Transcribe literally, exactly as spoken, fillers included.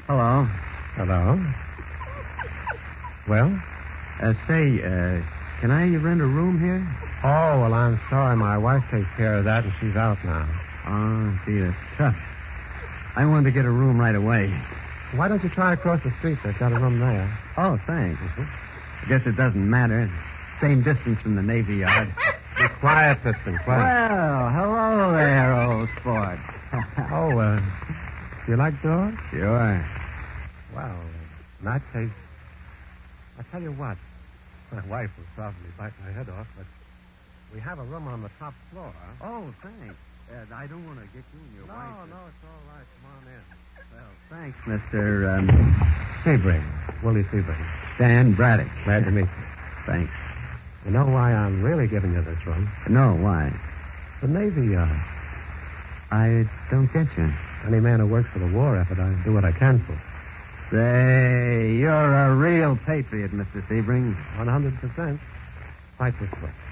Hello. Hello. Well? Uh, say, uh, can I rent a room here? Oh, well, I'm sorry. My wife takes care of that, and she's out now. Oh, gee, that's tough. I wanted to get a room right away. Why don't you try across the street? They've got a room there. Oh, thanks. I guess it doesn't matter. Same distance from the Navy Yard. Be quiet, Piston, quiet. Well, hello there, old sport. Oh, uh, do you like dogs? Sure. Well, in that case, I'll tell you what. My wife will probably bite my head off, but we have a room on the top floor. Oh, thanks. Uh, I don't want to get you and your no, wife. No, no, it's all right. Come on in. Well, thanks, Mister Um, Sebring. Willie Sebring. Dan Braddock. Glad to meet you. Thanks. You know why I'm really giving you this room? No, why? The Navy Yard. I don't get you. Any man who works for the war effort, I do what I can for. Say, you're a real patriot, Mister Sebring. one hundred percent. Right this way.